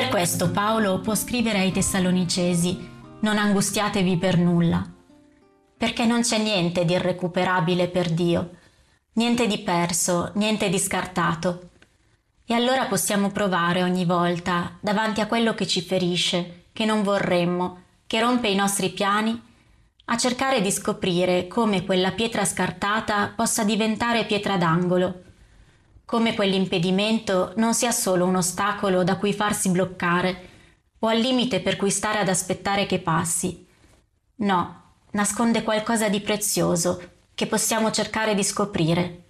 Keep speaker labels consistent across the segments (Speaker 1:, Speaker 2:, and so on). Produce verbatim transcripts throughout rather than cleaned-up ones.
Speaker 1: Per questo Paolo può scrivere ai Tessalonicesi: non angustiatevi per nulla, perché non c'è niente di irrecuperabile per Dio, niente di perso, niente di scartato. E allora possiamo provare ogni volta, davanti a quello che ci ferisce, che non vorremmo, che rompe i nostri piani, a cercare di scoprire come quella pietra scartata possa diventare pietra d'angolo, come quell'impedimento non sia solo un ostacolo da cui farsi bloccare o al limite per cui stare ad aspettare che passi. No, nasconde qualcosa di prezioso che possiamo cercare di scoprire.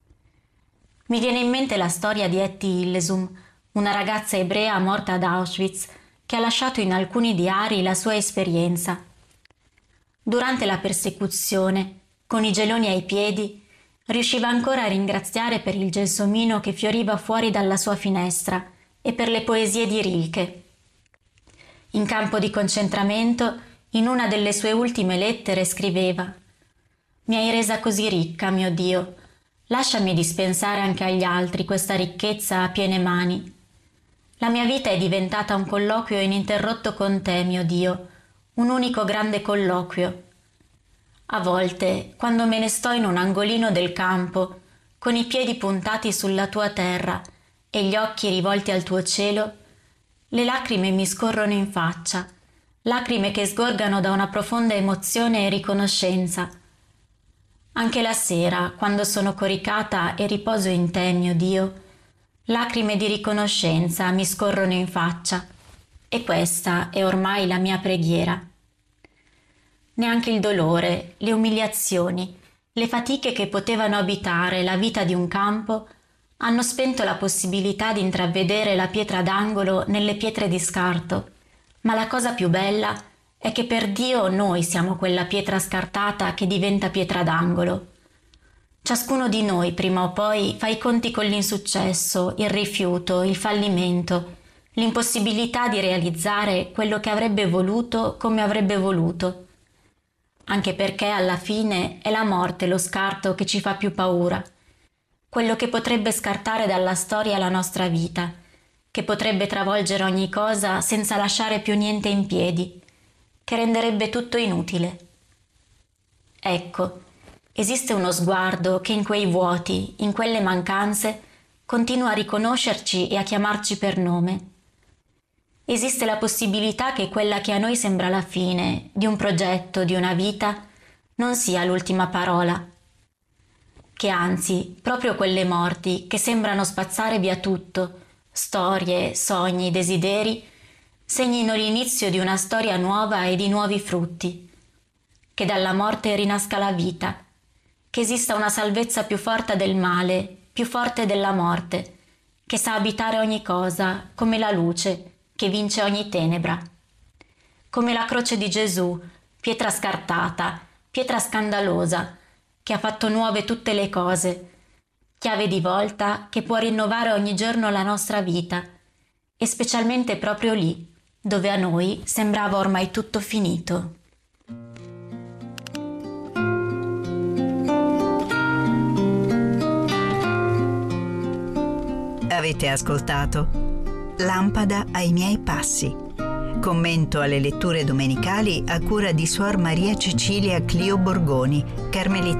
Speaker 1: Mi viene in mente la storia di Etty Hillesum, una ragazza ebrea morta ad Auschwitz che ha lasciato in alcuni diari la sua esperienza. Durante la persecuzione, con i geloni ai piedi, riusciva ancora a ringraziare per il gelsomino che fioriva fuori dalla sua finestra e per le poesie di Rilke. In campo di concentramento, in una delle sue ultime lettere scriveva: «Mi hai resa così ricca, mio Dio, lasciami dispensare anche agli altri questa ricchezza a piene mani. La mia vita è diventata un colloquio ininterrotto con te, mio Dio, un unico grande colloquio. A volte, quando me ne sto in un angolino del campo, con i piedi puntati sulla tua terra e gli occhi rivolti al tuo cielo, le lacrime mi scorrono in faccia, lacrime che sgorgano da una profonda emozione e riconoscenza. Anche la sera, quando sono coricata e riposo in te, mio Dio, lacrime di riconoscenza mi scorrono in faccia, e questa è ormai la mia preghiera. Neanche il dolore, le umiliazioni, le fatiche che potevano abitare la vita di un campo hanno spento la possibilità di intravedere la pietra d'angolo nelle pietre di scarto, ma la cosa più bella è che per Dio noi siamo quella pietra scartata che diventa pietra d'angolo. Ciascuno di noi prima o poi fa i conti con l'insuccesso, il rifiuto, il fallimento, l'impossibilità di realizzare quello che avrebbe voluto come avrebbe voluto. Anche perché alla fine è la morte lo scarto che ci fa più paura, quello che potrebbe scartare dalla storia la nostra vita, che potrebbe travolgere ogni cosa senza lasciare più niente in piedi, che renderebbe tutto inutile. Ecco, esiste uno sguardo che in quei vuoti, in quelle mancanze, continua a riconoscerci e a chiamarci per nome. Esiste la possibilità che quella che a noi sembra la fine di un progetto, di una vita, non sia l'ultima parola. Che anzi, proprio quelle morti che sembrano spazzare via tutto, storie, sogni, desideri, segnino l'inizio di una storia nuova e di nuovi frutti. Che dalla morte rinasca la vita, che esista una salvezza più forte del male, più forte della morte, che sa abitare ogni cosa come la luce, che vince ogni tenebra. Come la croce di Gesù, pietra scartata, pietra scandalosa, che ha fatto nuove tutte le cose, chiave di volta che può rinnovare ogni giorno la nostra vita, e specialmente proprio lì, dove a noi sembrava ormai tutto finito.
Speaker 2: Avete ascoltato Lampada ai miei passi. Commento alle letture domenicali a cura di Suor Maria Cecilia Clio Borgoni, Carmelita